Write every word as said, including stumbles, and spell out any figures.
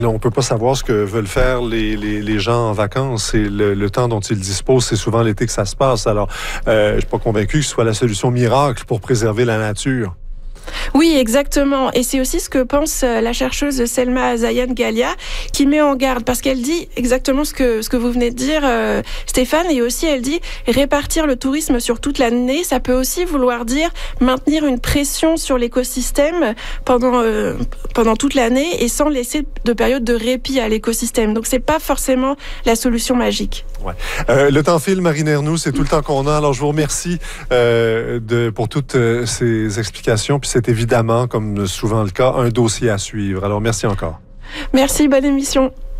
Là, on ne peut pas savoir ce que veulent faire les, les, les gens en vacances et le, le temps dont ils disposent, c'est souvent l'été que ça se passe. Alors, euh, je ne suis pas convaincu que ce soit la solution miracle pour préserver la nature. Oui, exactement. Et c'est aussi ce que pense la chercheuse Selma Azayane-Galia, qui met en garde, parce qu'elle dit exactement ce que, ce que vous venez de dire, euh, Stéphane, et aussi elle dit répartir le tourisme sur toute l'année, ça peut aussi vouloir dire maintenir une pression sur l'écosystème pendant, euh, pendant toute l'année et sans laisser de période de répit à l'écosystème. Donc c'est pas forcément la solution magique. Ouais. Euh, le temps file, Marine Ernoult, c'est tout le temps qu'on a. Alors je vous remercie euh, de, pour toutes euh, ces explications. Puis c'est évidemment, comme souvent le cas, un dossier à suivre. Alors merci encore. Merci, bonne émission.